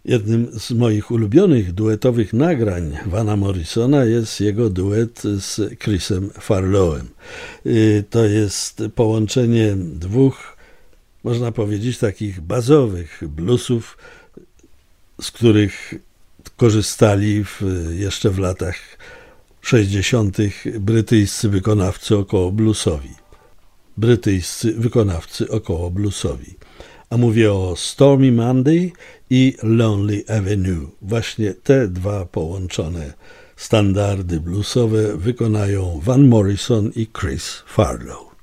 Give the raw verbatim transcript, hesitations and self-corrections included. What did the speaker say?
Jednym z moich ulubionych duetowych nagrań Vana Morrisona jest jego duet z Chrisem Farlowem. To jest połączenie dwóch, można powiedzieć, takich bazowych bluesów, z których korzystali w, jeszcze w latach sześćdziesiątych brytyjscy wykonawcy około bluesowi. Brytyjscy wykonawcy około bluesowi. A mówię o Stormy Monday i Lonely Avenue. Właśnie te dwa połączone standardy bluesowe wykonają Van Morrison i Chris Farlow.